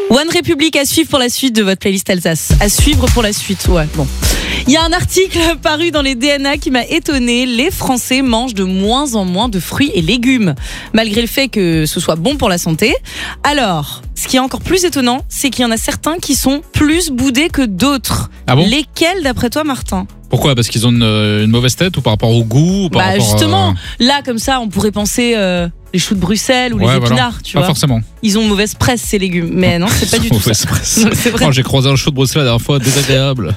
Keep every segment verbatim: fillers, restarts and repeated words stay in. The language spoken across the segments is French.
One Republic à suivre pour la suite de votre playlist Alsace. À suivre pour la suite, ouais, bon. Il y a un article paru dans les D N A qui m'a étonné. Les Français mangent de moins en moins de fruits et légumes, malgré le fait que ce soit bon pour la santé. Alors, ce qui est encore plus étonnant, c'est qu'il y en a certains qui sont plus boudés que d'autres. Ah bon ? Lesquels, d'après toi, Martin ? Pourquoi ? Parce qu'ils ont une, une mauvaise tête ou par rapport au goût ou par Bah rapport justement, à... là comme ça, on pourrait penser euh, les choux de Bruxelles ou ouais, les voilà. épinards, tu Pas vois. forcément. Ils ont mauvaise presse ces légumes, mais non, c'est pas du tout ça. Non, c'est vrai. Oh, j'ai croisé un chou de Bruxelles la dernière fois, désagréable.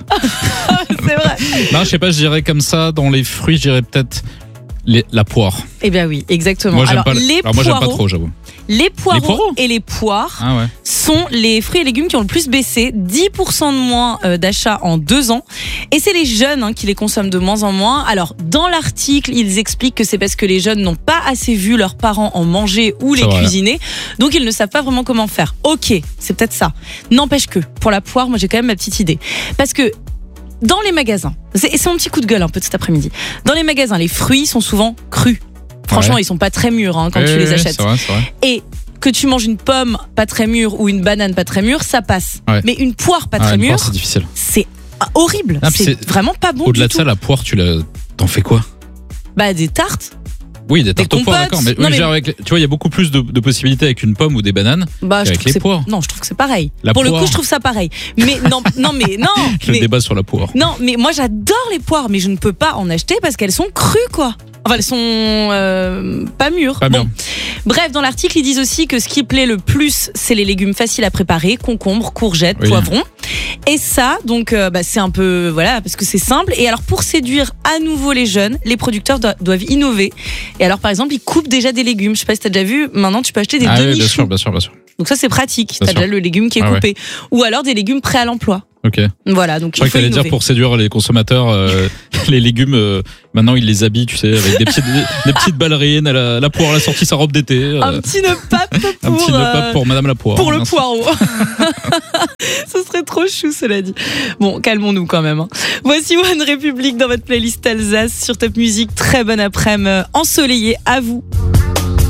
C'est vrai. Non, je sais pas, je dirais comme ça, dans les fruits, je dirais peut-être les, la poire. Eh bien oui, exactement. Moi, j'aime Alors, pas, les alors moi, j'aime pas poireaux, trop, j'avoue. les poireaux, Les poireaux et les poires Ah ouais. sont les fruits et légumes qui ont le plus baissé, dix pour cent de moins euh, d'achats en deux ans. Et c'est les jeunes hein, qui les consomment de moins en moins. Alors, dans l'article, ils expliquent que c'est parce que les jeunes n'ont pas assez vu leurs parents en manger ou les C'est vrai. cuisiner. Donc, ils ne savent pas vraiment comment faire. Ok, c'est peut-être ça. N'empêche que, pour la poire, moi, j'ai quand même ma petite idée. Parce que, dans les magasins, c'est, c'est mon petit coup de gueule un peu cet après-midi. Dans les magasins, les fruits sont souvent crus. Franchement, Ouais. ils sont pas très mûrs hein, quand Ouais, tu les ouais, achètes. C'est vrai, c'est vrai. Et que tu manges une pomme pas très mûre ou une banane pas très mûre, ça passe. Ouais. Mais une poire pas Ah, très une mûre, poire, c'est difficile. c'est horrible. Ah, puis c'est, c'est- vraiment pas bon Au-delà du de tout. ça, la poire, tu la... t'en fais quoi ? Bah des tartes. Oui, des tartes aux poires, compotes. d'accord. Mais, Non, oui, mais- genre avec les- tu vois, il y a beaucoup plus de, de possibilités avec une pomme ou des bananes Bah je qu'avec trouve que les c'est poires. non, je trouve que c'est pareil. La Pour le poire. coup, je trouve ça pareil. Mais non, non mais non. Le mais, débat sur la poire. non, mais moi j'adore les poires, mais je ne peux pas en acheter parce qu'elles sont crues quoi. Enfin, elles sont euh, pas mûres. Pas Bon. mûres. Bref, dans l'article, ils disent aussi que ce qui plaît le plus, c'est les légumes faciles à préparer, concombres, courgettes, Oui. poivrons. Et ça, donc, euh, bah, c'est un peu, voilà, parce que c'est simple. Et alors, pour séduire à nouveau les jeunes, les producteurs do- doivent innover. Et alors, par exemple, ils coupent déjà des légumes. Je sais pas si t'as déjà vu. Maintenant, tu peux acheter des Ah oui, bien demi-choux. sûr, bien sûr, bien sûr. Donc ça, c'est pratique. Bien T'as sûr. déjà le légume qui est Ah ouais. coupé. Ou alors des légumes prêts à l'emploi. Ok. Voilà, donc Je crois il que faut t'allais dire innover. pour séduire les consommateurs, euh, les légumes, euh, maintenant ils les habillent, tu sais, avec des petites, des, des petites ballerines. Elle a, la poire, elle a sorti sa robe d'été. euh, Un petit nœud pape pour, un petit nœud euh, pape pour Madame la poire. pour le Merci. poireau. Ce serait trop chou, cela dit. Bon, calmons-nous quand même. hein. Voici One Republic dans votre playlist Alsace sur Top Music. Très bonne après-midi ensoleillée à vous.